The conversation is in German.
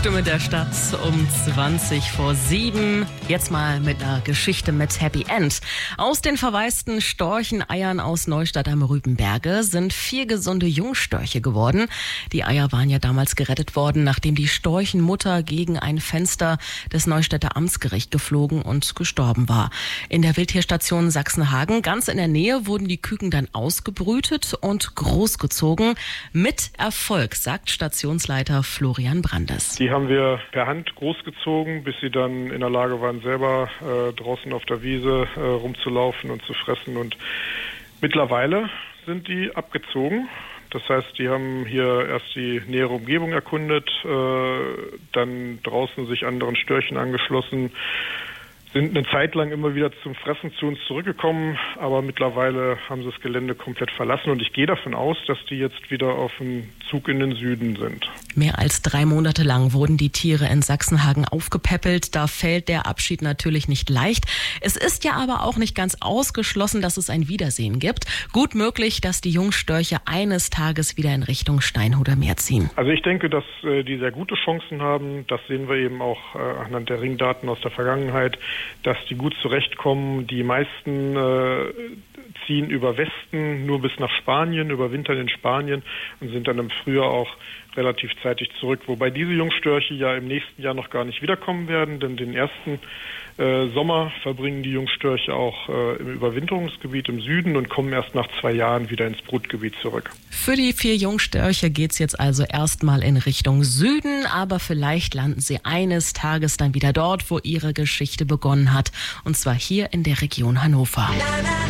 Stimme der Stadt um 20:07. Jetzt mal mit einer Geschichte mit Happy End. Aus den verwaisten Storcheneiern aus Neustadt am Rübenberge sind 4 gesunde Jungstörche geworden. Die Eier waren ja damals gerettet worden, nachdem die Storchenmutter gegen ein Fenster des Neustädter Amtsgerichts geflogen und gestorben war. In der Wildtierstation Sachsenhagen, ganz in der Nähe, wurden die Küken dann ausgebrütet und großgezogen. Mit Erfolg, sagt Stationsleiter Florian Brandes. Die haben wir per Hand großgezogen, bis sie dann in der Lage waren, selber draußen auf der Wiese rumzulaufen und zu fressen. Und mittlerweile sind die abgezogen. Das heißt, die haben hier erst die nähere Umgebung erkundet, dann draußen sich anderen Störchen angeschlossen, sind eine Zeit lang immer wieder zum Fressen zu uns zurückgekommen, aber mittlerweile haben sie das Gelände komplett verlassen und ich gehe davon aus, dass die jetzt wieder auf dem Zug in den Süden sind. Mehr als 3 Monate lang wurden die Tiere in Sachsenhagen aufgepäppelt. Da fällt der Abschied natürlich nicht leicht. Es ist ja aber auch nicht ganz ausgeschlossen, dass es ein Wiedersehen gibt. Gut möglich, dass die Jungstörche eines Tages wieder in Richtung Steinhuder Meer ziehen. Also ich denke, dass die sehr gute Chancen haben. Das sehen wir eben auch anhand der Ringdaten aus der Vergangenheit, dass die gut zurechtkommen. Die meisten ziehen über Westen nur bis nach Spanien, überwintern in Spanien und sind dann im Frühjahr auch relativ zeitig zurück. Wobei diese Jungstörche ja im nächsten Jahr noch gar nicht wiederkommen werden, denn den ersten Sommer verbringen die Jungstörche auch im Überwinterungsgebiet im Süden und kommen erst nach 2 Jahren wieder ins Brutgebiet zurück. Für die 4 Jungstörche geht's jetzt also erstmal in Richtung Süden, aber vielleicht landen sie eines Tages dann wieder dort, wo ihre Geschichte begonnen hat, und zwar hier in der Region Hannover.